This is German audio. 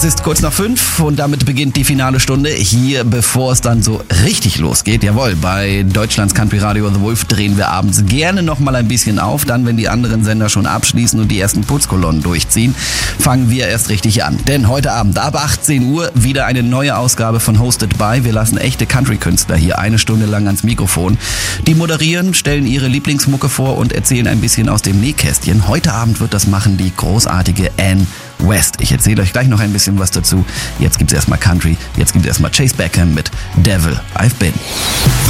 Es ist kurz nach 5 und damit beginnt die finale Stunde hier, bevor es dann so richtig losgeht. Jawohl, bei Deutschlands Country Radio The Wolf drehen wir abends gerne noch mal ein bisschen auf. Dann, wenn die anderen Sender schon abschließen und die ersten Putzkolonnen durchziehen, fangen wir erst richtig an. Denn heute Abend ab 18 Uhr wieder eine neue Ausgabe von Hosted by. Wir lassen echte Country-Künstler hier eine Stunde lang ans Mikrofon. Die moderieren, stellen ihre Lieblingsmucke vor und erzählen ein bisschen aus dem Nähkästchen. Heute Abend wird das machen die großartige Ann West. Ich erzähle euch gleich noch ein bisschen was dazu. Jetzt gibt's erstmal Country, jetzt gibt's erstmal Chase Beckham mit Devil I've Been.